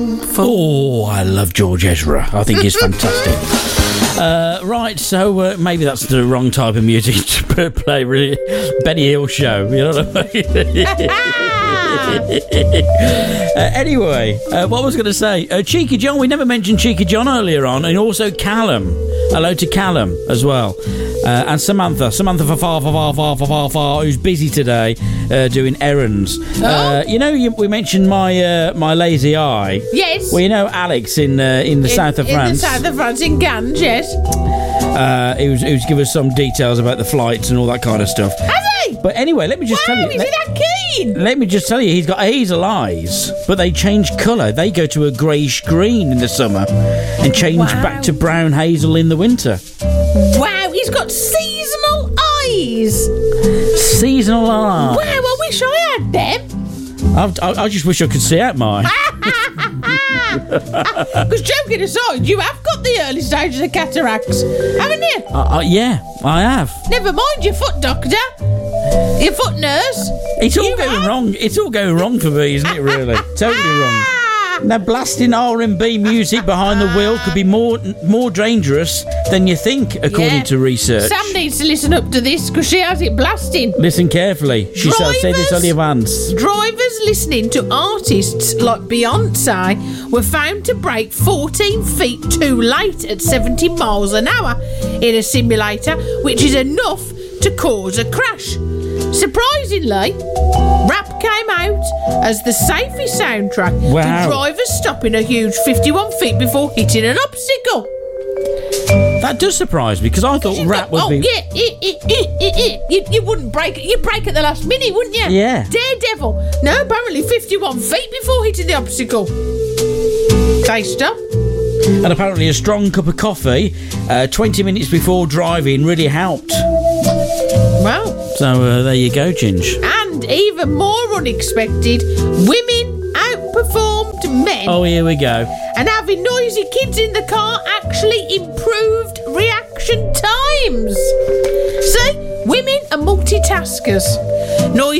Oh, I love George Ezra. I think he's fantastic. Right, so maybe that's the wrong type of music to play, really. Benny Hill show, you know what I mean? Anyway, what was I going to say? Cheeky John, we never mentioned Cheeky John earlier on, and also Callum. Hello to Callum as well. And Samantha who's busy today doing errands. You know, we mentioned my lazy eye. Yes. Well, you know Alex in the south of France. In the south of France, in Cannes, yes. He was giving us some details about the flights and all that kind of stuff. Has he? But anyway, let me just tell you. Is he that keen? Let me just tell you, he's got hazel eyes, but they change colour. They go to a greyish green in the summer and change back to brown hazel in the winter. Wow, he's got seasonal eyes. Seasonal eyes. Wow, I wish I had them. I just wish I could see out mine. Because joking aside, you have got the early stages of cataracts, haven't you? Yeah, I have. Never mind your foot doctor, your foot nurse. It's all going wrong. It's all going wrong for me, isn't it? Really, totally wrong. Now, blasting R&B music behind the wheel could be more dangerous than you think, according to research. Sam needs to listen up to this because she has it blasting. Listen carefully. She said, "Say this on your hands." Drivers listening to artists like Beyonce were found to brake 14 feet too late at 70 miles an hour in a simulator, which is enough to cause a crash. Surprisingly, rap came out as the safest soundtrack. Wow. The drivers stopping a huge 51 feet before hitting an obstacle. That does surprise me because I thought rap would be. You wouldn't brake. You'd brake at the last minute, wouldn't you? Yeah. Daredevil. No, apparently 51 feet before hitting the obstacle. They stop. And apparently a strong cup of coffee 20 minutes before driving really helped. Well. So there you go, Ginge. And even more unexpected, women outperformed men. Oh, here we go. And having noisy kids in the car actually improved reaction times. See, women are multitaskers. Noisy